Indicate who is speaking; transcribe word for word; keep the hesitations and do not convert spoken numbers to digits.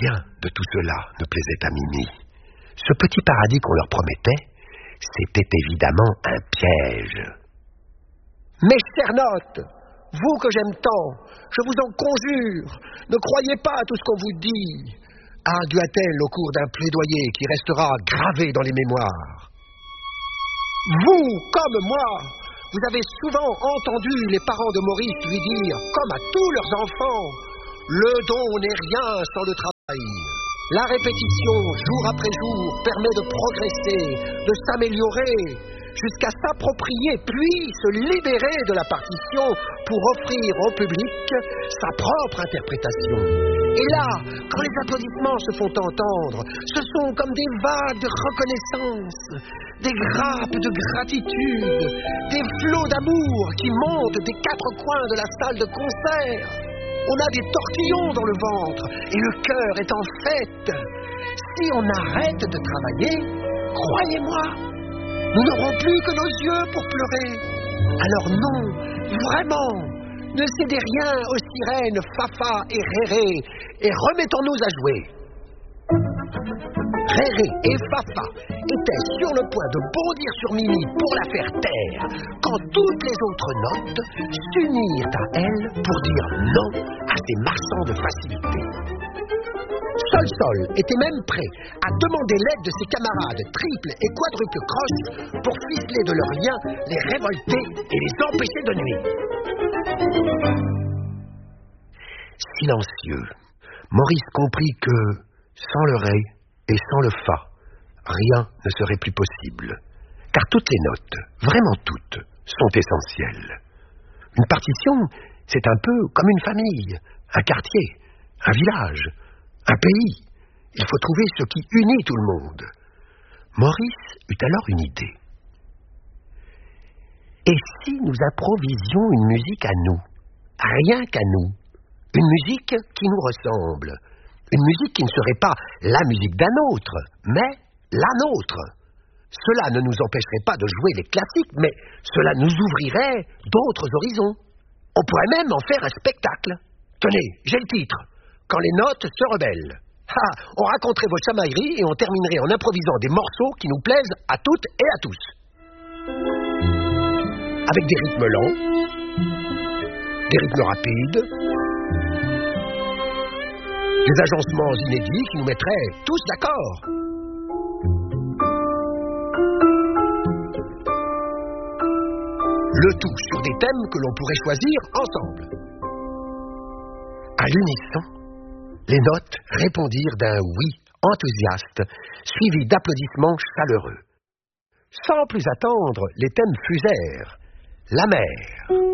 Speaker 1: Rien de tout cela ne plaisait à Mimi. Ce petit paradis qu'on leur promettait, c'était évidemment un piège.
Speaker 2: Mes chères notes, vous que j'aime tant, je vous en conjure, ne croyez pas à tout ce qu'on vous dit, argua-t-elle au cours d'un plaidoyer qui restera gravé dans les mémoires. Vous, comme moi, vous avez souvent entendu les parents de Maurice lui dire, comme à tous leurs enfants, le don n'est rien sans le travail. La répétition, jour après jour, permet de progresser, de s'améliorer, jusqu'à s'approprier puis se libérer de la partition pour offrir au public sa propre interprétation. Et là, quand les applaudissements se font entendre, ce sont comme des vagues de reconnaissance, des grappes de gratitude, des flots d'amour qui montent des quatre coins de la salle de concert. On a des tortillons dans le ventre et le cœur est en fête. Si on arrête de travailler, croyez-moi, nous n'aurons plus que nos yeux pour pleurer. Alors non, vraiment, ne cédez rien aux sirènes Fafa et Réré et remettons-nous à jouer. Réré et Fafa étaient sur le point de bondir sur Mimi pour la faire taire, quand toutes les autres notes s'unirent à elle pour dire non à ces marchands de facilité. Sol Sol était même prêt à demander l'aide de ses camarades triple et quadruple croche pour ficeler de leurs liens, les révolter et les empêcher de nuire.
Speaker 1: Silencieux, Maurice comprit que, sans le ré et sans le fa, rien ne serait plus possible. Car toutes les notes, vraiment toutes, sont essentielles. Une partition, c'est un peu comme une famille, un quartier, un village, un pays. Il faut trouver ce qui unit tout le monde. Maurice eut alors une idée. Et si nous improvisions une musique à nous, rien qu'à nous, une musique qui nous ressemble, une musique qui ne serait pas la musique d'un autre, mais la nôtre. Cela ne nous empêcherait pas de jouer les classiques, mais cela nous ouvrirait d'autres horizons. On pourrait même en faire un spectacle. Tenez, j'ai le titre. Quand les notes se rebellent. Ah, on raconterait vos chamailleries et on terminerait en improvisant des morceaux qui nous plaisent à toutes et à tous. Avec des rythmes lents, des rythmes rapides, des agencements inédits qui nous mettraient tous d'accord. Le tout sur des thèmes que l'on pourrait choisir ensemble. À l'unisson, les notes répondirent d'un oui enthousiaste, suivi d'applaudissements chaleureux. Sans plus attendre, les thèmes fusèrent. La mer,